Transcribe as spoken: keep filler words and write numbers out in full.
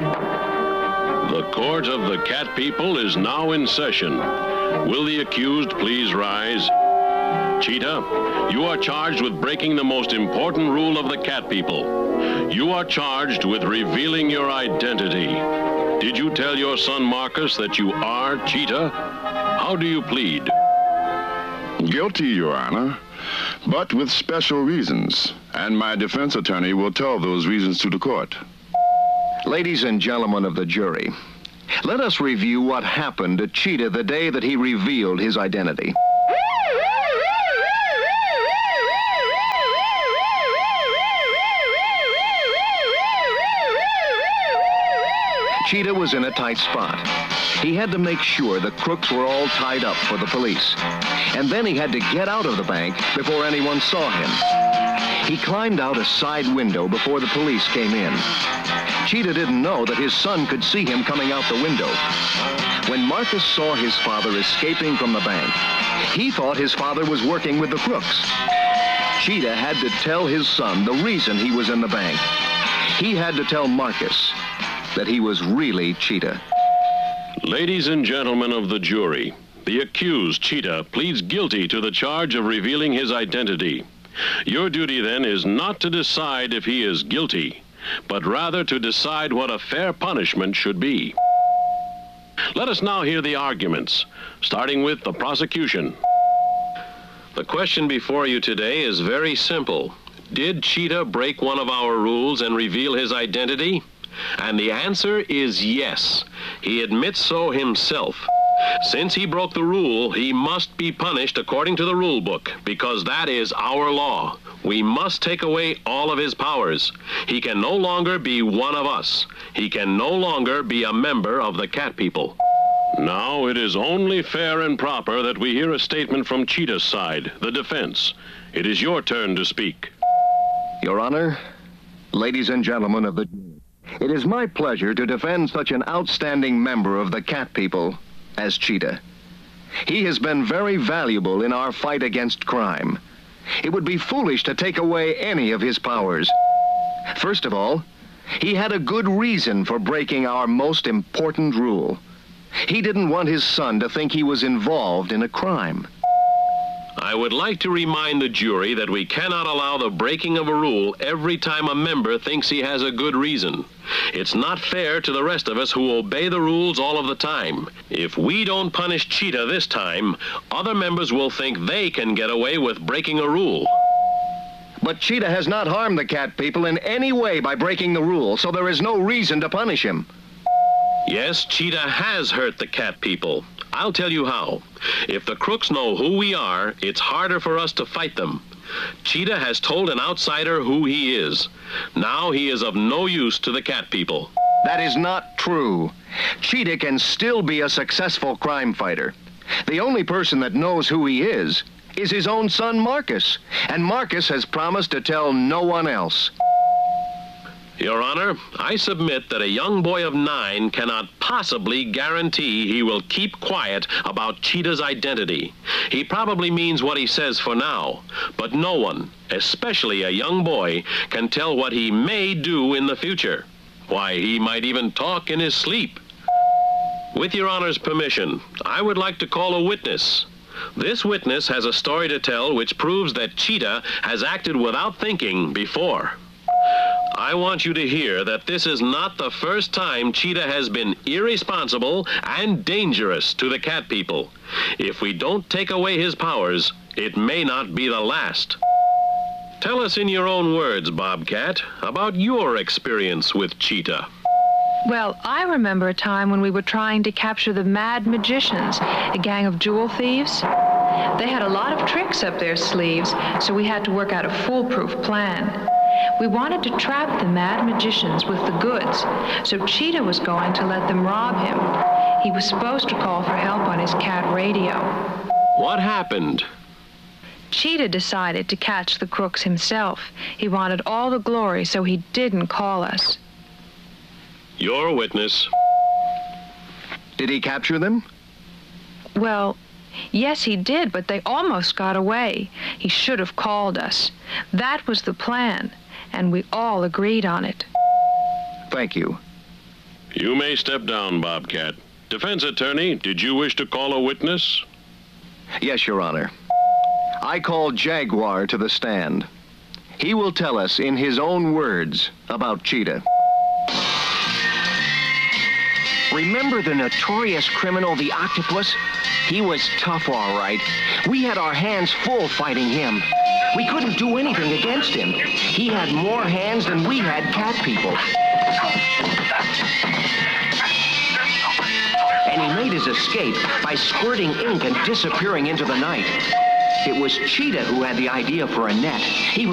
The court of the cat people is now in session. Will the accused please rise? Cheetah, you are charged with breaking the most important rule of the cat people. You are charged with revealing your identity. Did you tell your son Marcus that you are Cheetah? How do you plead? Guilty, Your Honor, but with special reasons, and my defense attorney will tell those reasons to the court. Ladies and gentlemen of the jury, let us review what happened to Cheetah the day that he revealed his identity. Cheetah was in a tight spot. He had to make sure the crooks were all tied up for the police. And then he had to get out of the bank before anyone saw him. He climbed out a side window before the police came in. Cheetah didn't know that his son could see him coming out the window. When Marcus saw his father escaping from the bank, he thought his father was working with the crooks. Cheetah had to tell his son the reason he was in the bank. He had to tell Marcus that he was really Cheetah. Ladies and gentlemen of the jury, the accused, Cheetah, pleads guilty to the charge of revealing his identity. Your duty, then, is not to decide if he is guilty, but rather to decide what a fair punishment should be. Let us now hear the arguments, starting with the prosecution. The question before you today is very simple. Did Cheetah break one of our rules and reveal his identity? And the answer is yes. He admits so himself. Since he broke the rule, he must be punished according to the rule book, because that is our law. We must take away all of his powers. He can no longer be one of us. He can no longer be a member of the cat people. Now it is only fair and proper that we hear a statement from Cheetah's side, the defense. It is your turn to speak. Your Honor, ladies and gentlemen of the jury, it is my pleasure to defend such an outstanding member of the cat people as Cheetah. He has been very valuable in our fight against crime. It would be foolish to take away any of his powers. First of all, he had a good reason for breaking our most important rule. He didn't want his son to think he was involved in a crime. I would like to remind the jury that we cannot allow the breaking of a rule every time a member thinks he has a good reason. It's not fair to the rest of us who obey the rules all of the time. If we don't punish Cheetah this time, other members will think they can get away with breaking a rule. But Cheetah has not harmed the cat people in any way by breaking the rule, so there is no reason to punish him. Yes, Cheetah has hurt the cat people. I'll tell you how. If the crooks know who we are, it's harder for us to fight them. Cheetah has told an outsider who he is. Now he is of no use to the cat people. That is not true. Cheetah can still be a successful crime fighter. The only person that knows who he is is his own son, Marcus. And Marcus has promised to tell no one else. Your Honor, I submit that a young boy of nine cannot possibly guarantee he will keep quiet about Cheetah's identity. He probably means what he says for now, but no one, especially a young boy, can tell what he may do in the future. Why, he might even talk in his sleep. With Your Honor's permission, I would like to call a witness. This witness has a story to tell which proves that Cheetah has acted without thinking before. I want you to hear that this is not the first time Cheetah has been irresponsible and dangerous to the cat people. If we don't take away his powers, it may not be the last. Tell us in your own words, Bobcat, about your experience with Cheetah. Well, I remember a time when we were trying to capture the Mad Magicians, a gang of jewel thieves. They had a lot of tricks up their sleeves, so we had to work out a foolproof plan. We wanted to trap the Mad Magicians with the goods, so Cheetah was going to let them rob him. He was supposed to call for help on his cat radio. What happened? Cheetah decided to catch the crooks himself. He wanted all the glory, so he didn't call us. Your witness. Did he capture them? Well, yes, he did, but they almost got away. He should have called us. That was the plan, and we all agreed on it. Thank you. You may step down, Bobcat. Defense attorney, did you wish to call a witness? Yes, Your Honor. I call Jaguar to the stand. He will tell us in his own words about Cheetah. Remember the notorious criminal, the Octopus? He was tough, all right. We had our hands full fighting him. We couldn't do anything against him. He had more hands than we had cat people. And he made his escape by squirting ink and disappearing into the night. It was Cheetah who had the idea for a net. He